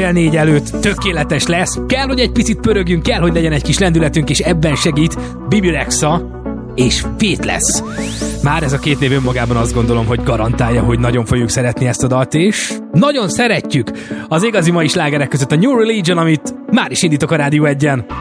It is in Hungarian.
fél 4 előtt tökéletes lesz. Kell, hogy egy picit pörögjünk, kell, hogy legyen egy kis lendületünk, és ebben segít Bibi Rexha, és Fét lesz. Már ez a két név önmagában azt gondolom, hogy garantálja, hogy nagyon fogjuk szeretni ezt a dalt, és nagyon szeretjük az igazi mai slágerek között a New Religion, amit már is indítok a Rádió 1-en.